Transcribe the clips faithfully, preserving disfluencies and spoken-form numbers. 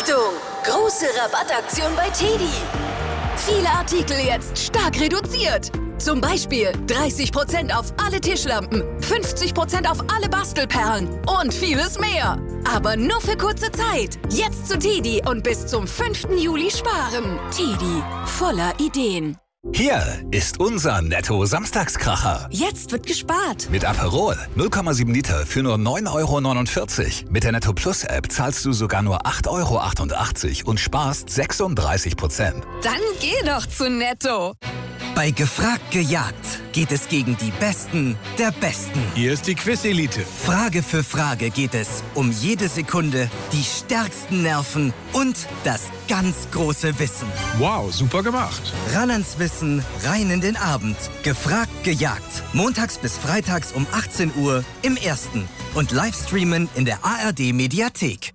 Achtung! Große Rabattaktion bei Teddy. Viele Artikel jetzt stark reduziert. Zum Beispiel dreißig Prozent auf alle Tischlampen, fünfzig Prozent auf alle Bastelperlen und vieles mehr. Aber nur für kurze Zeit. Jetzt zu Teddy und bis zum fünften Juli sparen. Teddy, voller Ideen. Hier ist unser Netto-Samstagskracher. Jetzt wird gespart. Mit Aperol null Komma sieben Liter für nur neun Euro neunundvierzig. Mit der Netto Plus App zahlst du sogar nur acht Euro achtundachtzig und sparst sechsunddreißig Prozent. Dann geh doch zu Netto. Bei Gefragt gejagt geht es gegen die Besten der Besten. Hier ist die Quiz-Elite. Frage für Frage geht es um jede Sekunde, die stärksten Nerven und das ganz große Wissen. Wow, super gemacht. Ran ans Wissen, rein in den Abend. Gefragt gejagt. Montags bis freitags um achtzehn Uhr im Ersten. Und Livestreamen in der A R D-Mediathek.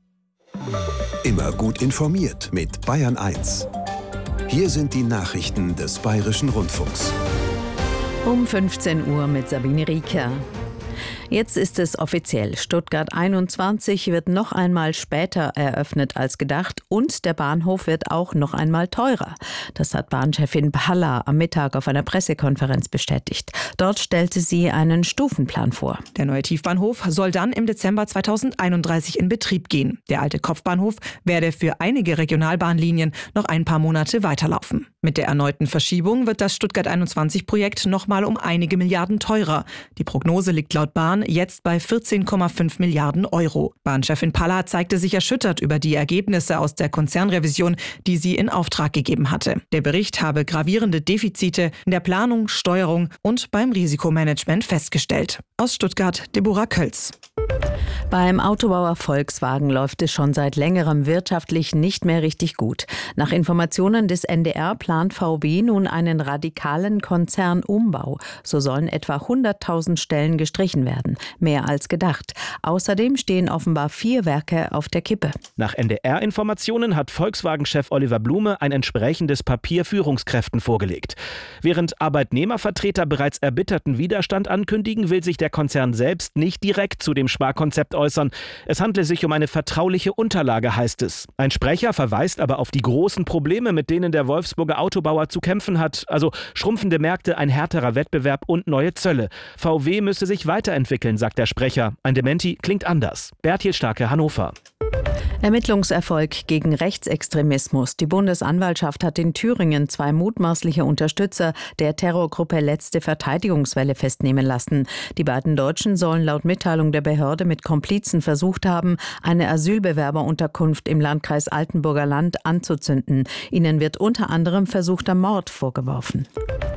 Immer gut informiert mit Bayern eins. Hier sind die Nachrichten des Bayerischen Rundfunks. Um fünfzehn Uhr mit Sabine Rieker. Jetzt ist es offiziell. Stuttgart einundzwanzig wird noch einmal später eröffnet als gedacht und der Bahnhof wird auch noch einmal teurer. Das hat Bahnchefin Palla am Mittag auf einer Pressekonferenz bestätigt. Dort stellte sie einen Stufenplan vor. Der neue Tiefbahnhof soll dann im Dezember zweitausendeinunddreißig in Betrieb gehen. Der alte Kopfbahnhof werde für einige Regionalbahnlinien noch ein paar Monate weiterlaufen. Mit der erneuten Verschiebung wird das Stuttgart einundzwanzig-Projekt noch mal um einige Milliarden teurer. Die Prognose liegt laut Bahn jetzt bei vierzehn Komma fünf Milliarden Euro. Bahnchefin Palla zeigte sich erschüttert über die Ergebnisse aus der Konzernrevision, die sie in Auftrag gegeben hatte. Der Bericht habe gravierende Defizite in der Planung, Steuerung und beim Risikomanagement festgestellt. Aus Stuttgart, Deborah Kölz. Beim Autobauer Volkswagen läuft es schon seit längerem wirtschaftlich nicht mehr richtig gut. Nach Informationen des N D R plant V W nun einen radikalen Konzernumbau. So sollen etwa hunderttausend Stellen gestrichen werden. Mehr als gedacht. Außerdem stehen offenbar vier Werke auf der Kippe. Nach N D R-Informationen hat Volkswagen-Chef Oliver Blume ein entsprechendes Papier Führungskräften vorgelegt. Während Arbeitnehmervertreter bereits erbitterten Widerstand ankündigen, will sich der Konzern selbst nicht direkt zu dem Sparkonzept äußern. Es handle sich um eine vertrauliche Unterlage, heißt es. Ein Sprecher verweist aber auf die großen Probleme, mit denen der Wolfsburger Autobauer zu kämpfen hat. Also schrumpfende Märkte, ein härterer Wettbewerb und neue Zölle. V W müsse sich weiterentwickeln, sagt der Sprecher. Ein Dementi klingt anders. Bertil Starke, Hannover. Ermittlungserfolg gegen Rechtsextremismus. Die Bundesanwaltschaft hat in Thüringen zwei mutmaßliche Unterstützer der Terrorgruppe Letzte Verteidigungswelle festnehmen lassen. Die beiden Deutschen sollen laut Mitteilung der Behörde mit Komplizen versucht haben, eine Asylbewerberunterkunft im Landkreis Altenburger Land anzuzünden. Ihnen wird unter anderem versuchter Mord vorgeworfen.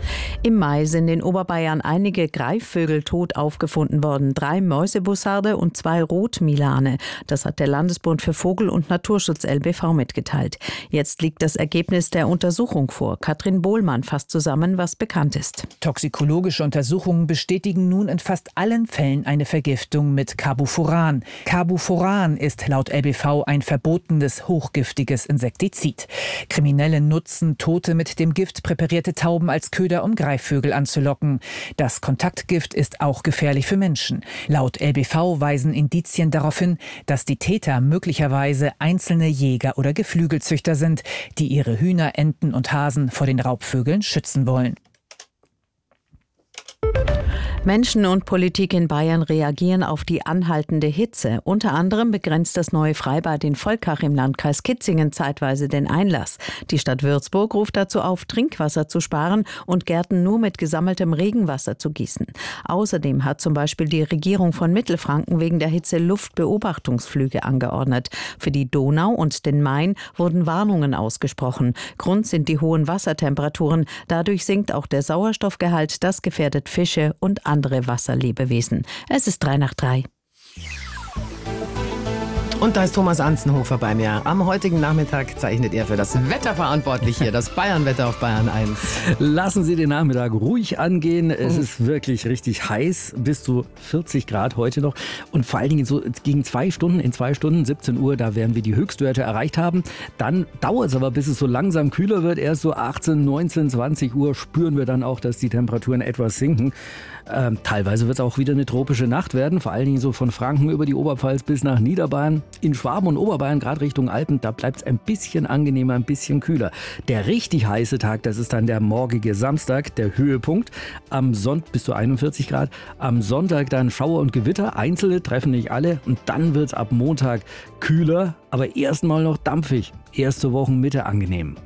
Im Mai sind in Oberbayern einige Greifvögel tot aufgefunden worden. Drei Mäusebussarde und zwei Rotmilane. Das hat der Landesbund für Vogel- und Naturschutz L B V mitgeteilt. Jetzt liegt das Ergebnis der Untersuchung vor. Katrin Bohlmann fasst zusammen, was bekannt ist. Toxikologische Untersuchungen bestätigen nun in fast allen Fällen eine Vergiftung mit Carbofuran. Carbofuran ist laut L B V ein verbotenes, hochgiftiges Insektizid. Kriminelle nutzen tote, mit dem Gift präparierte Tauben als Köder, um Greifvögel anzulocken. Das Kontaktgift ist auch gefährlich für Menschen. Laut L B V weisen Indizien darauf hin, dass die Täter möglicherweise einzelne Jäger oder Geflügelzüchter sind, die ihre Hühner, Enten und Hasen vor den Raubvögeln schützen wollen. Menschen und Politik in Bayern reagieren auf die anhaltende Hitze. Unter anderem begrenzt das neue Freibad in Volkach im Landkreis Kitzingen zeitweise den Einlass. Die Stadt Würzburg ruft dazu auf, Trinkwasser zu sparen und Gärten nur mit gesammeltem Regenwasser zu gießen. Außerdem hat zum Beispiel die Regierung von Mittelfranken wegen der Hitze Luftbeobachtungsflüge angeordnet. Für die Donau und den Main wurden Warnungen ausgesprochen. Grund sind die hohen Wassertemperaturen. Dadurch sinkt auch der Sauerstoffgehalt. Das gefährdet Fische und andere Wasserlebewesen. Es ist drei nach drei. Und da ist Thomas Anzenhofer bei mir. Am heutigen Nachmittag zeichnet er für das Wetter verantwortlich hier, das Bayernwetter auf Bayern eins. Lassen Sie den Nachmittag ruhig angehen. Es mhm. ist wirklich richtig heiß, bis zu vierzig Grad heute noch. Und vor allen Dingen so gegen zwei Stunden, in zwei Stunden, siebzehn Uhr, da werden wir die Höchstwerte erreicht haben. Dann dauert es aber, bis es so langsam kühler wird. Erst so achtzehn, neunzehn, zwanzig Uhr spüren wir dann auch, dass die Temperaturen etwas sinken. Ähm, teilweise wird es auch wieder eine tropische Nacht werden, vor allen Dingen so von Franken über die Oberpfalz bis nach Niederbayern. In Schwaben und Oberbayern, gerade Richtung Alpen, da bleibt es ein bisschen angenehmer, ein bisschen kühler. Der richtig heiße Tag, das ist dann der morgige Samstag, der Höhepunkt. Am Sonntag bis zu einundvierzig Grad. Am Sonntag dann Schauer und Gewitter. Einzelne treffen nicht alle. Und dann wird es ab Montag kühler, aber erstmal noch dampfig. Erst zur Wochenmitte angenehm.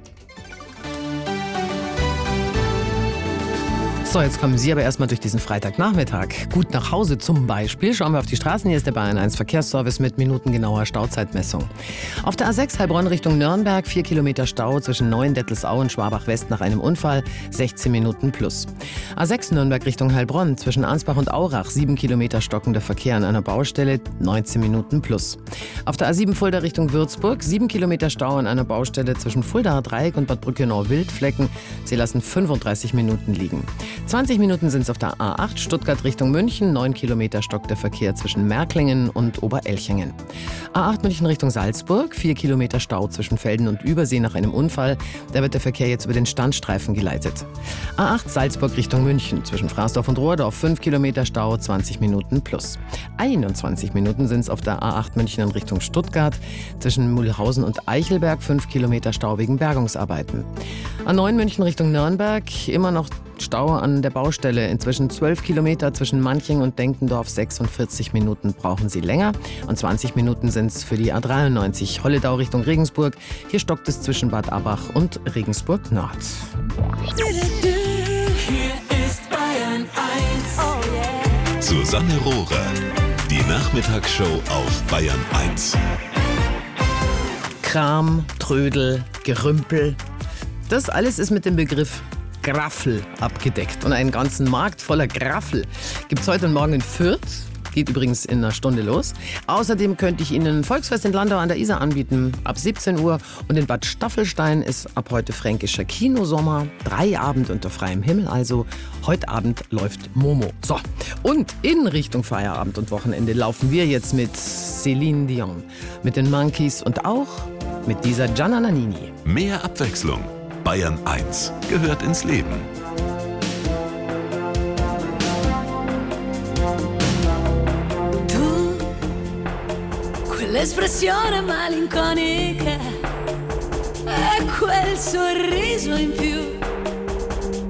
So, jetzt kommen Sie aber erstmal durch diesen Freitagnachmittag gut nach Hause zum Beispiel. Schauen wir auf die Straßen. Hier ist der Bayern eins Verkehrsservice mit minutengenauer Stauzeitmessung. Auf der A sechs Heilbronn Richtung Nürnberg, vier Kilometer Stau zwischen Neuendettelsau und Schwabach-West nach einem Unfall, sechzehn Minuten plus. A sechs Nürnberg Richtung Heilbronn zwischen Ansbach und Aurach, sieben Kilometer stockender Verkehr an einer Baustelle, neunzehn Minuten plus. Auf der A sieben Fulda Richtung Würzburg, sieben Kilometer Stau an einer Baustelle zwischen Fuldaer Dreieck und Bad Brückenau-Wildflecken. Sie lassen fünfunddreißig Minuten liegen. zwanzig Minuten sind es auf der A acht Stuttgart Richtung München. neun Kilometer stockt der Verkehr zwischen Märklingen und Oberelchingen. A acht München Richtung Salzburg. vier Kilometer Stau zwischen Velden und Übersee nach einem Unfall. Da wird der Verkehr jetzt über den Standstreifen geleitet. A acht Salzburg Richtung München. Zwischen Fraßdorf und Rohrdorf. fünf Kilometer Stau, zwanzig Minuten plus. einundzwanzig Minuten sind es auf der A acht München in Richtung Stuttgart. Zwischen Mühlhausen und Eichelberg. fünf Kilometer Stau wegen Bergungsarbeiten. A neun München Richtung Nürnberg. Immer noch Stau an der Baustelle. Inzwischen zwölf Kilometer zwischen Manching und Denkendorf. sechsundvierzig Minuten brauchen Sie länger. Und zwanzig Minuten sind es für die A dreiundneunzig Holledau Richtung Regensburg. Hier stockt es zwischen Bad Abbach und Regensburg Nord. Hier ist Bayern eins. Oh yeah. Susanne Rohrer. Die Nachmittagsshow auf Bayern eins. Kram, Trödel, Gerümpel. Das alles ist mit dem Begriff Graffel abgedeckt. Und einen ganzen Markt voller Graffel gibt es heute und morgen in Fürth. Geht übrigens in einer Stunde los. Außerdem könnte ich Ihnen ein Volksfest in Landau an der Isar anbieten, ab siebzehn Uhr. Und in Bad Staffelstein ist ab heute fränkischer Kinosommer. Drei Abend unter freiem Himmel, also heute Abend läuft Momo. So, und in Richtung Feierabend und Wochenende laufen wir jetzt mit Céline Dion, mit den Monkeys und auch mit dieser Gianna Nannini. Mehr Abwechslung. Bayern eins gehört ins Leben. Tu, quell'espressione malinconica e quel sorriso in più